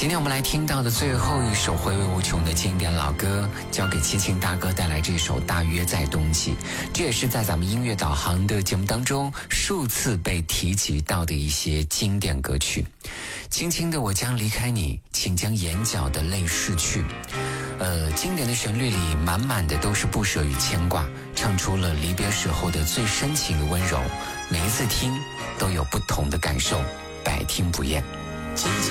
今天我们来听到的最后一首回味无穷的经典老歌，交给齐秦大哥带来这首《大约在冬季》，这也是在咱们音乐导航的节目当中数次被提及到的一些经典歌曲。轻轻的我将离开你，请将眼角的泪拭去。经典的旋律里满满的都是不舍与牵挂，唱出了离别时候的最深情的温柔，每一次听都有不同的感受，百听不厌。 轻轻